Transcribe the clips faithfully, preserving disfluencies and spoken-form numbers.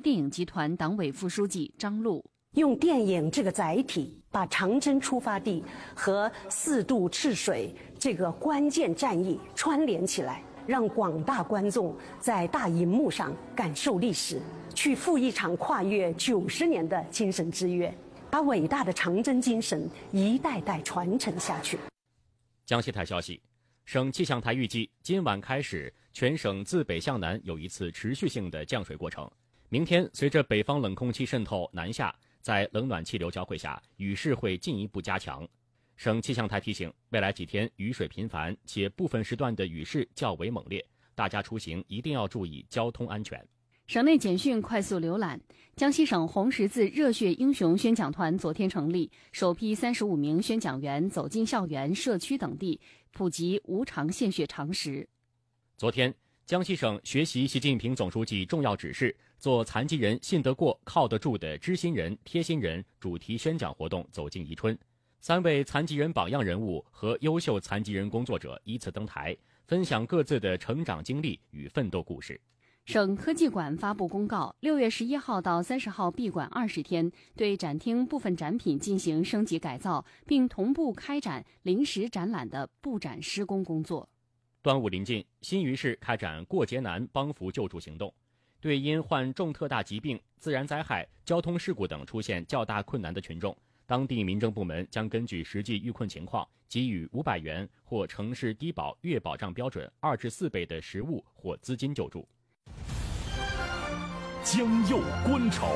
电影集团党委副书记张璐。 用电影这个载体，把长征出发地和四渡赤水这个关键战役串联起来，让广大观众在大荧幕上感受历史，去赴一场跨越九十年的精神之约，把伟大的长征精神一代代传承下去。 江西台消息，省气象台预计今晚开始，全省自北向南有一次持续性的降水过程。明天随着北方冷空气渗透南下，在冷暖气流交汇下，雨势会进一步加强。省气象台提醒，未来几天雨水频繁，且部分时段的雨势较为猛烈，大家出行一定要注意交通安全。 省内简讯快速浏览：江西省红十字热血英雄宣讲团昨天成立，首批三十五名宣讲员走进校园、社区等地，普及无偿献血常识。 昨天，江西省学习习近平总书记重要指示，做残疾人信得过、靠得住的知心人、贴心人主题宣讲活动走进宜春。三位残疾人榜样人物和优秀残疾人工作者依次登台，分享各自的成长经历与奋斗故事。 省科技馆发布公告，六月十一号到三十号闭馆二十天，对展厅部分展品进行升级改造，并同步开展临时展览的布展施工工作。 端午临近，新余市开展过节难帮扶救助行动，对因患重特大疾病、自然灾害、交通事故等出现较大困难的群众，当地民政部门将根据实际遇困情况，给予五百元或城市低保月保障标准二至四倍的实物或资金救助。 江右观潮，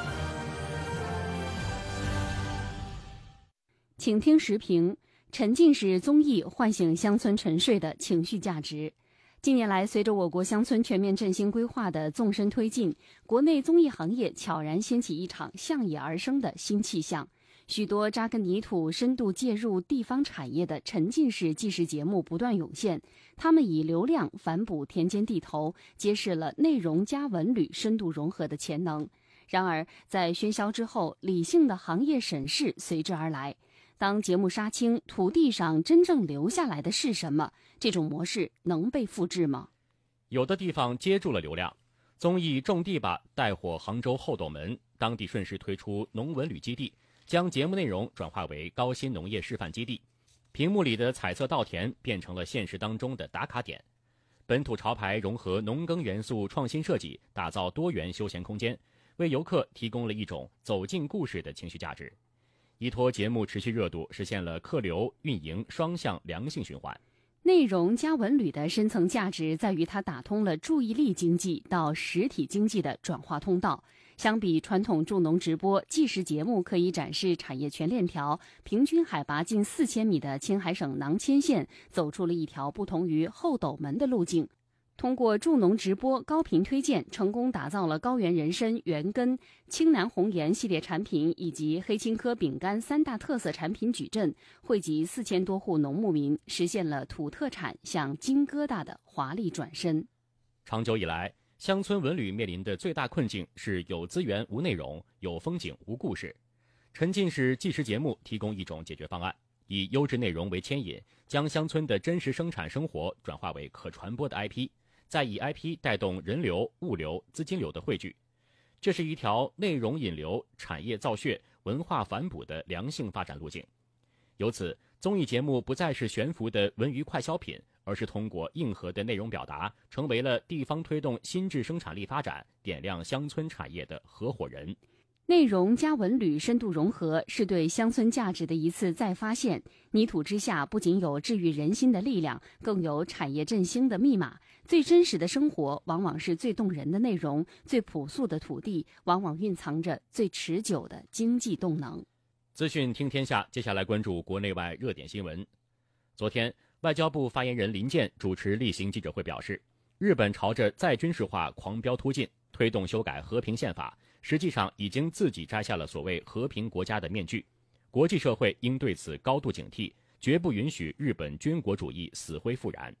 请听时评：沉浸式综艺唤醒乡村沉睡的情绪价值。近年来，随着我国乡村全面振兴规划的纵深推进，国内综艺行业悄然掀起一场向野而生的新气象。许多扎根泥土、深度介入地方产业的沉浸式纪实节目不断涌现，他们以流量反哺田间地头，揭示了内容加文旅深度融合的潜能。然而，在喧嚣之后，理性的行业审视随之而来。当节目杀青，土地上真正留下来的是什么？这种模式能被复制吗？ 有的地方接住了流量，综艺《种地吧》带火杭州后斗门，当地顺势推出农文旅基地，将节目内容转化为高新农业示范基地，屏幕里的彩色稻田变成了现实当中的打卡点。本土潮牌融合农耕元素创新设计，打造多元休闲空间，为游客提供了一种走进故事的情绪价值。依托节目持续热度，实现了客流运营双向良性循环。 内容加文旅的深层价值在于它打通了注意力经济到实体经济的转化通道。相比传统助农直播，纪实节目可以展示产业全链条。平均海拔近四千米的青海省囊谦县走出了一条不同于后斗门的路径。通过助农直播高频推荐，成功打造了高原人参、原根、青南红颜系列产品以及黑青稞饼干三大特色产品矩阵，惠及四千多户农牧民，实现了土特产向金疙瘩的华丽转身。 长久以来，乡村文旅面临的最大困境是有资源无内容，有风景无故事。沉浸式纪实节目提供一种解决方案，以优质内容为牵引，将乡村的真实生产生活转化为可传播的 I P，再以 I P 带动人流、物流、资金流的汇聚，这是一条内容引流、产业造血、文化反哺的良性发展路径。由此，综艺节目不再是悬浮的文娱快消品，而是通过硬核的内容表达，成为了地方推动新质生产力发展、点亮乡村产业的合伙人。 内容加文旅深度融合，是对乡村价值的一次再发现。泥土之下不仅有治愈人心的力量，更有产业振兴的密码。最真实的生活往往是最动人的内容，最朴素的土地往往蕴藏着最持久的经济动能。 资讯听天下，接下来关注国内外热点新闻。昨天，外交部发言人林健主持例行记者会表示，日本朝着再军事化狂飙突进，推动修改和平宪法，实际上已经自己摘下了所谓和平国家的面具。国际社会应对此高度警惕，绝不允许日本军国主义死灰复燃。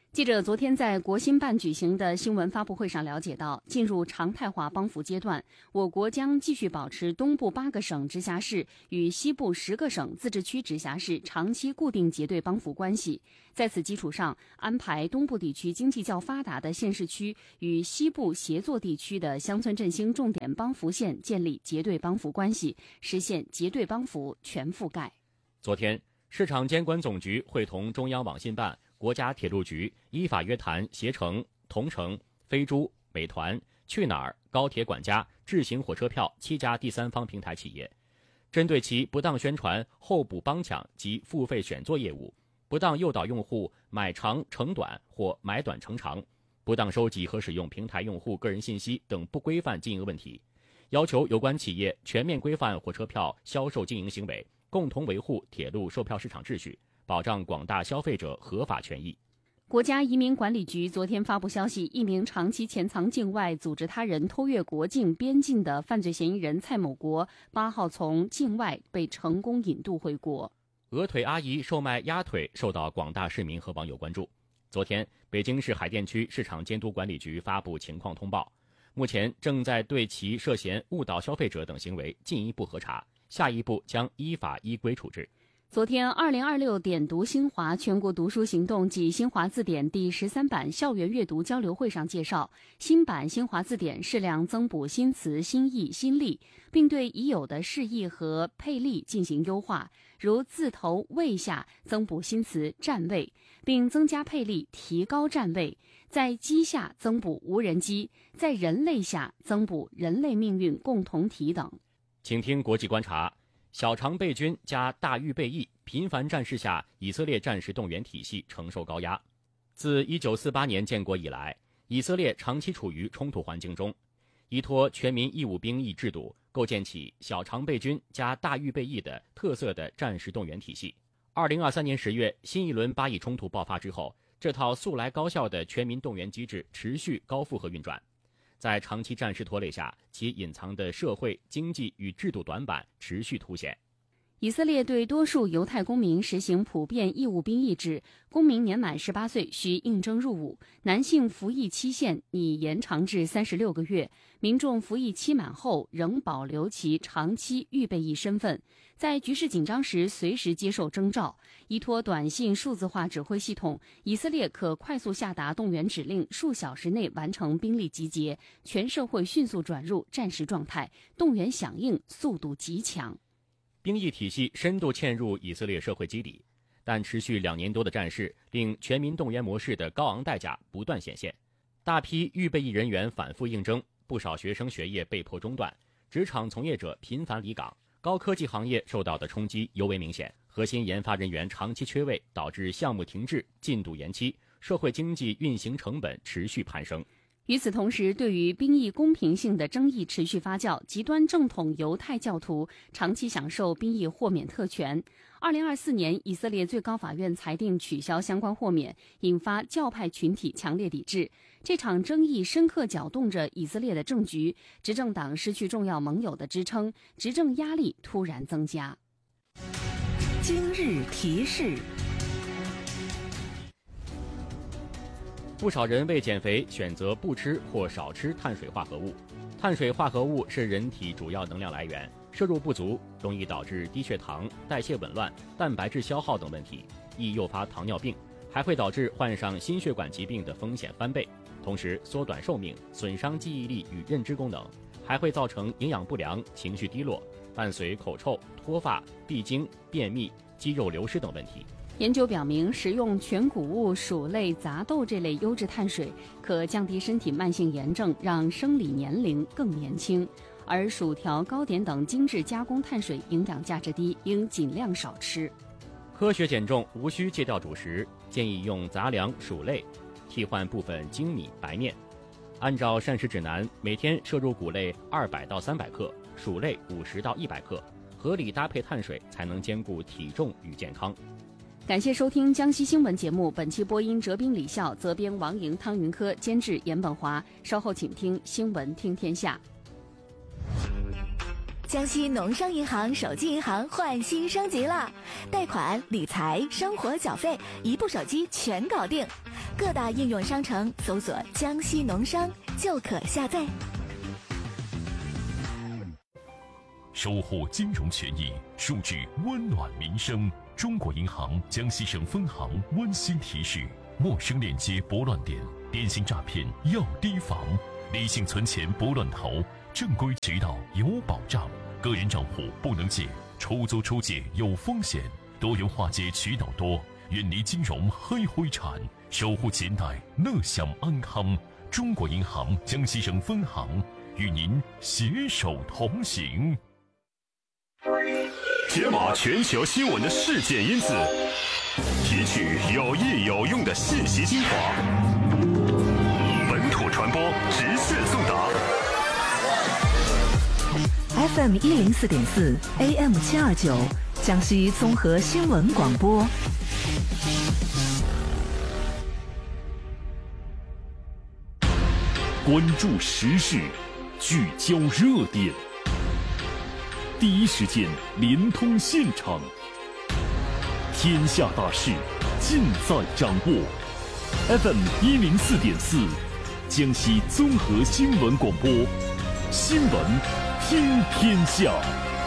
记者昨天在国新办举行的新闻发布会上了解到，进入常态化帮扶阶段，我国将继续保持东部八个省直辖市与西部十个省自治区直辖市长期固定结对帮扶关系。在此基础上，安排东部地区经济较发达的县市区与西部协作地区的乡村振兴重点帮扶县建立结对帮扶关系，实现结对帮扶全覆盖。 昨天，市场监管总局会同中央网信办、国家铁路局依法约谈携程、同程、飞猪、美团、去哪儿、高铁管家、智行火车票七家第三方平台企业，针对其不当宣传、候补帮抢及付费选座业务，不当诱导用户买长乘短或买短乘长，不当收集和使用平台用户个人信息等不规范经营问题，要求有关企业全面规范火车票销售经营行为，共同维护铁路售票市场秩序，保障广大消费者合法权益。 国家移民管理局昨天发布消息，一名长期潜藏境外、组织他人偷越国境边境的犯罪嫌疑人蔡某国，八号从境外被成功引渡回国。 鹅腿阿姨售卖鸭腿受到广大市民和网友关注。昨天，北京市海淀区市场监督管理局发布情况通报，目前正在对其涉嫌误导消费者等行为进一步核查，下一步将依法依规处置。 昨天，二零二六点读新华全国读书行动暨新华字典第十三版校园阅读交流会上介绍，新版新华字典适量增补新词、新义、新例，并对已有的释义和配例进行优化，如字头位下增补新词站位，并增加配例提高站位，在鸡下增补无人机，在人类下增补人类命运共同体等。 请听国际观察。小常备军加大预备役频繁战事下，以色列战时动员体系承受高压。自一九四八年建国以来，以色列长期处于冲突环境中，依托全民义务兵役制度，构建起小常备军加大预备役的特色的战时动员体系。二零二三年十月，新一轮巴以冲突爆发之后，这套素来高效的全民动员机制持续高负荷运转。在长期战事拖累下，其隐藏的社会、经济与制度短板持续凸显。 以色列对多数犹太公民实行普遍义务兵役制，公民年满十八岁需应征入伍，男性服役期限已延长至三十六个月，民众服役期满后仍保留其长期预备役身份，在局势紧张时随时接受征召。依托短信数字化指挥系统，以色列可快速下达动员指令，数小时内完成兵力集结，全社会迅速转入战时状态，动员响应速度极强。 兵役体系深度嵌入以色列社会基底，但持续两年多的战事令全民动员模式的高昂代价不断显现。大批预备役人员反复应征，不少学生学业被迫中断，职场从业者频繁离岗，高科技行业受到的冲击尤为明显。核心研发人员长期缺位，导致项目停滞、进度延期，社会经济运行成本持续攀升。 与此同时，对于兵役公平性的争议持续发酵，极端正统犹太教徒长期享受兵役豁免特权。二零二四年，以色列最高法院裁定取消相关豁免，引发教派群体强烈抵制。这场争议深刻搅动着以色列的政局，执政党失去重要盟友的支撑，执政压力突然增加。 今日提示。 不少人为减肥选择不吃或少吃碳水化合物。碳水化合物是人体主要能量来源，摄入不足容易导致低血糖、代谢紊乱、蛋白质消耗等问题，易诱发糖尿病，还会导致患上心血管疾病的风险翻倍，同时缩短寿命，损伤记忆力与认知功能，还会造成营养不良、情绪低落，伴随口臭、脱发、闭经、便秘、肌肉流失等问题。 研究表明，食用全谷物、薯类、杂豆这类优质碳水，可降低身体慢性炎症，让生理年龄更年轻。而薯条、糕点等精致加工碳水营养价值低，应尽量少吃。 科学减重无需戒掉主食，建议用杂粮、薯类替换部分精米、白面。按照膳食指南，每天摄入谷类二百到三百克，薯类五十到一百克，合理搭配碳水，才能兼顾体重与健康。 感谢收听江西新闻节目，本期播音哲斌、李笑，责编王莹、汤云科，监制严本华。稍后请听新闻听天下。 江西农商银行手机银行换新升级了，贷款、理财、生活缴费，一部手机全搞定。各大应用商城搜索“江西农商”就可下载。 守护金融权益，树质温暖民生。中国银行江西省分行温馨提示：陌生链接拨乱点，电信诈骗要提防。理性存钱不乱投，正规渠道有保障。个人账户不能借，出租出借有风险。多元化解渠道多，远离金融黑灰产，守护钱袋乐享安康。中国银行江西省分行与您携手同行。 解码全球新闻的事件因子，提取有益有用的信息精华，本土传播，直线送达。 F M 一零四点四 A M 七二九，江西综合新闻广播。 关注时事，聚焦热点，第一时间连通现场，天下大事尽在掌握。F M 一零四点四，江西综合新闻广播，新闻听天下。